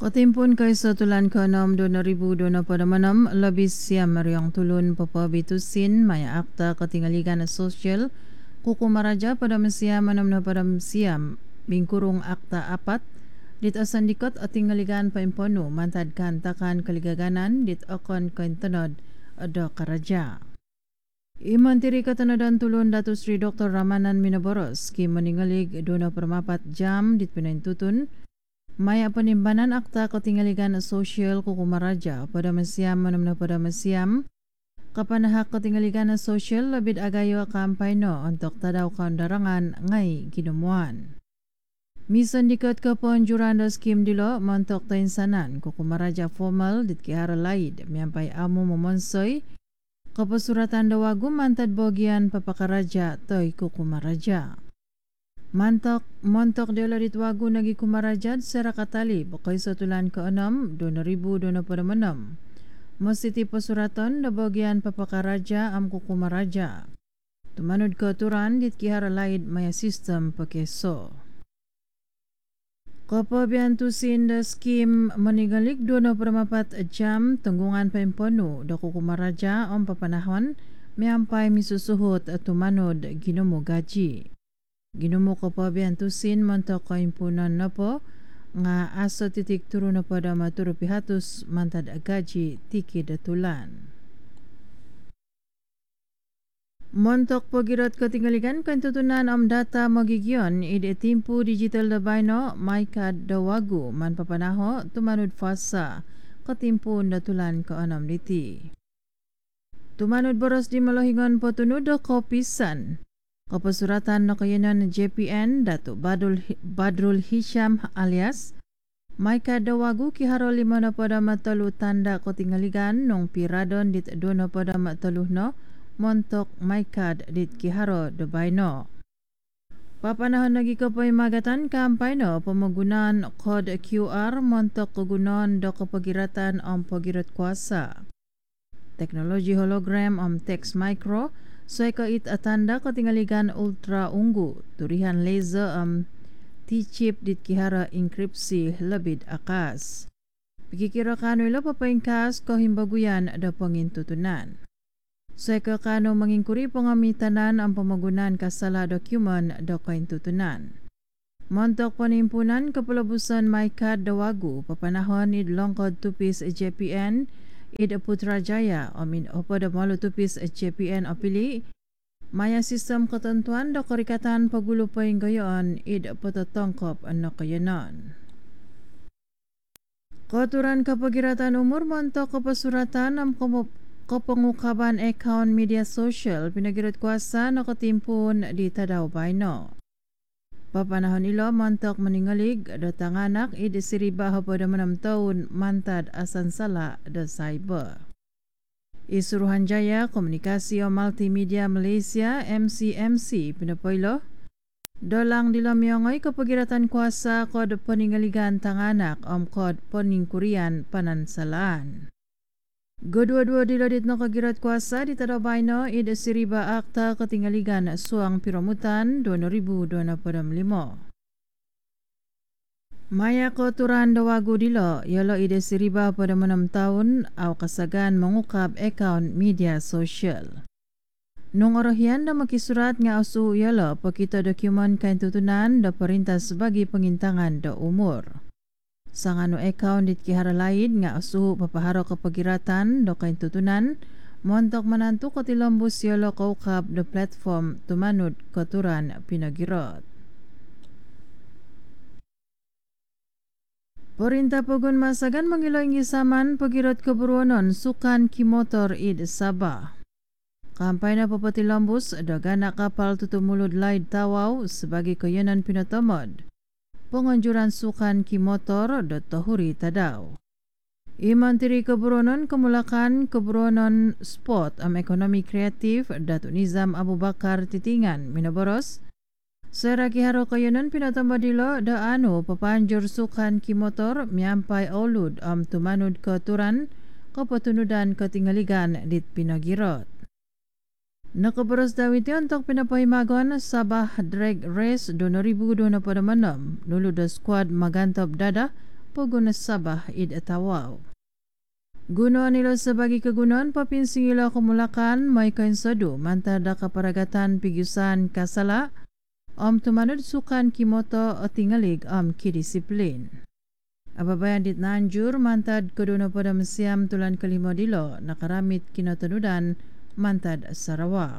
Katimpun kay sa tulan ka nom 2026 labis siya Mariang Tulun papabitusin maya akta katingaligan na social kukumaraja pada siya manam na pada siya bingkurung akta apat dit asan dikot at tingaligan pa impono mantad kan takan kaligaganan dit akon kaintanod ada karaja. Imantiri katanadan tulun Datuk Sri Dr. Ramanan Minaboros ki meningalig dona permapat jam dit pinaintutun maya penimbanan akta katingaligan sosial kukumaraja pada mesiam manamna pada mesiam kapanahak katingaligan sosial lebih agayo kampayno untuk tadaw kaundarangan ngai ginumuan. Misan dikat ke penjuran da skim dilo mantok tainsanan kukumaraja formal dit kihara laid miampai amu memonsoy kepesuratan dawagu mantad bagian papakaraja toy kukumaraja. Montok dela ditwagu nagi kumarajad secara katali bakay sa tulan ke-6 2026 masiti pesuratan da bagian papakaraja am kukumaraja tumanod ke aturan dit kihara laid maya sistem pakeso kapabiantusin da skim meningalik 24 jam tunggungan paimponu da kukumaraja am papanahon miampai misusuhot at tumanod ginumo gaji. Ginumo ko pa biantusin mantok kaimpunan na po nga aso titik turo na pada maturo pihatus mantad agaji tiki datulan. Montok pagirat katingaligan kantutunan am data magigyon ide timpu digital da bayno maikad dawagu man papanaho tumanud fasa katimpun datulan ka-6 liti. Tumanud boros di malahingon potunud da kopisan. Kepesuratan nakayanan JPN Datuk Badrul Hisham alias Maika Dawagu kiharo 5 na pada matalu tanda katingaligan nong piradon dit 2 na pada matalu no montok Maika dit kiharo debayno. Papanahon lagi kepaimagatan kampay no pemagunaan kode QR montok kegunaan do kepagiratan om pagirat kuasa. Teknologi hologram om text micro soy kait atanda katingaligan ultra ungu turihan laser T-chip dit kihara enkripsi lebid akas. Pikikira kano ilo papaingkas ko himbaguyan da pangintutunan. Soy kano mangingkuri pangamitanan ang pamagunan kasala dokumen da kaintutunan. Montok panimpunan kapalabusan maikad dawagu papanahon idlongkod tupis JPN Ida Putrajaya amin opada malu tupis JPN apili maya sistem ketentuan do kerikatan pagulu painggayon ida patatongkop anakayanan. Koturan kapagiratan umur montok kepesuratan am kepengukaban akaun media sosial pinagirat kuasa nakatimpun di tadaw bayno. Papanahon ilo montok meningalig datang anak ide siriba pada 6 tahun mantad asan sala da cyber. Isuruhan Jaya Komunikasi o Multimedia Malaysia MCMC pinapoylo dolang dilamyongoy kapagiratan kuasa kod peningaligan tanganak om kod peningkurian panansalaan. Godua-dua dilodit no kagirat kuasa di tadabayno ida siriba akta katingaligan suang piramutan 2025. Maya koturan dawagu dilo yalo ida siriba pada 6 tahun aw kasagan mengukab akaun media sosial. Nung orohian da makisurat nga asu yalo pakita dokumen kaintutunan da perintah sebagai pengintangan da umur. Sangano akaun dit kihara lain nga asu papaharo kapagiratan do kaintutunan montok manantu kotilambus yolo kaukab do platform tumanud koturan pinagirot. Perintah Pogun Masagan mengiloy isaman pagirot keburuanon sukan kimotor id Sabah. Kampay na papatilambus dagana kapal tutumulod laid tawaw sebagai kayanan pinatamod. Penganjuran sukan kimotor do tahuri tadaw. Imantiri keburonon kemulakan keburonon sport am ekonomi kreatif Datuk Nizam Abu Bakar Titingan Minaboros. Sera kiharo kayanan pinatambadilo da anu papanjur sukan kimotor miampai olud am tumanud keaturan kapatunudan katingaligan dit pinagirot. Nakabaros daw iti untuk pinapahimagon Sabah Drag Race 2026 nulu da squad magantop dada Pogun Sabah id Atawaw. Guno nilo sebagai kegunon Provinsi Ilo Kumulakan may kainsadu mantada kaparagatan pigusan kasala tumanod sukan kimoto o tingalig kidisiplin. Ababayan dit nanjur mantad kuduno pada mesiam tulan kelima dilo nakaramit kinotenudan mantad Sarawak.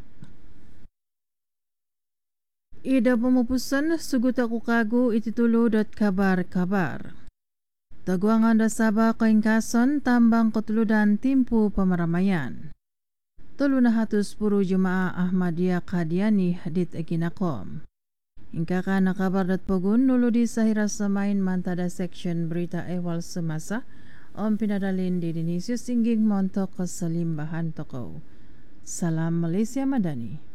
Ida pemupusan suguta kukagu ititulu.kabar-kabar. Taguangan da Sabah kaingkason tambang ketuludan timpu pemaramaian. 310 jemaah Ahmadiyah Qadiani hadit Ekinakom. Hingga ka nakabar dat pogun nulu di sahira samain mantada section berita ehwal semasa pinadalin di Indonesia singging montok keselimbahan toko. Salam Malaysia Madani.